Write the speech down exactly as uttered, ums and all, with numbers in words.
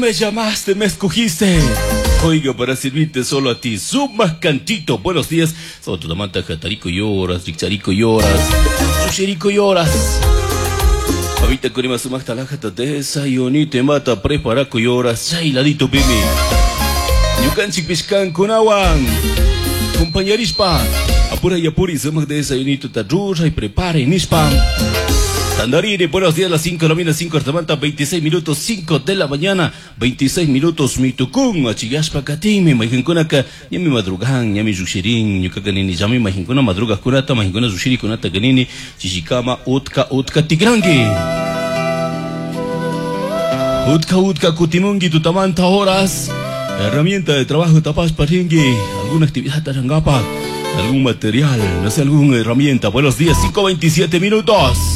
me llamaste, me escogiste. Oiga, para servirte solo a ti, sumas cantito. Buenos días. Solo tu tamanta, jatarico lloras, rixarico lloras, sushirico lloras. Ahorita con ima sumas talajata desayuní, te mata, preparaco lloras, chailadito pimi. Yucanchi piscan con aguan. Compañerispa, apura y apuri, sumas de desayunito, tarruja y prepara y nispa. Tandarine, buenos días, las cinco de la mañana, cinco de la mañana, veintiséis minutos, cinco de la mañana, veintiséis minutos, mi tucún, achigashpa katimi, majincunaka, ya mi madrugan, ya mi rushirin, yukakanini, ya mi majincuna madrugas kunata, majincuna rushiri kunata ganini, chichikama, utka, utka, tigrangi. Utka, utka, kutimungi, tutamanta horas, herramienta de trabajo, tapas paringi, alguna actividad tarangapa, algún material, no sé, alguna herramienta. Buenos días, cinco veintisiete minutos.